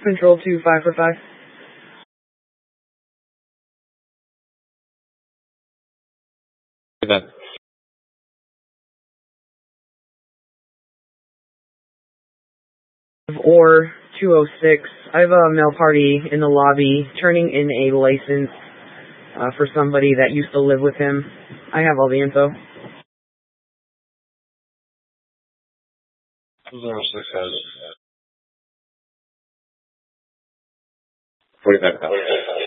Control 2, 5 for 5. Then. Or 206. I have a male party in the lobby turning in a license for somebody that used to live with him. I have all the info. 206 has 45,000.